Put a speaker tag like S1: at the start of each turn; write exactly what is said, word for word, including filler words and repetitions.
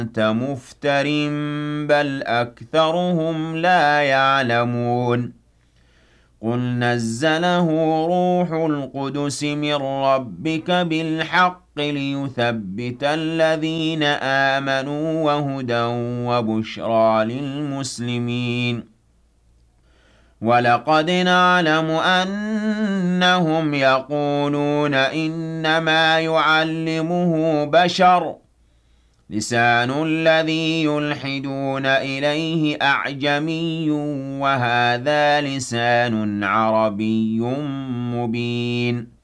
S1: أنت مفتر بل أكثرهم لا يعلمون قل نزله روح القدس من ربك بالحق ليثبت الذين آمنوا وهدى وبشرى للمسلمين ولقد نعلم أنهم يقولون إنما يعلمه بشر لسان الذي يلحدون إليه أعجمي وهذا لسان عربي مبين